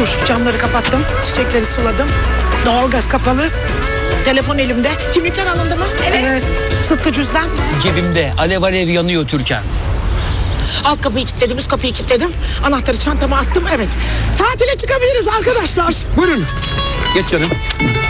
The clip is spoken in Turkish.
Dur, camları kapattım. Çiçekleri suladım. Doğalgaz kapalı. Telefon elimde. Kimlikler alındı mı? Evet. Sıtkı cüzdan. Cebimde alev alev yanıyor Türkan. Alt kapıyı kilitledim, üst kapıyı kilitledim. Anahtarı çantama attım, evet. Tatile çıkabiliriz arkadaşlar. Buyurun. Geç canım.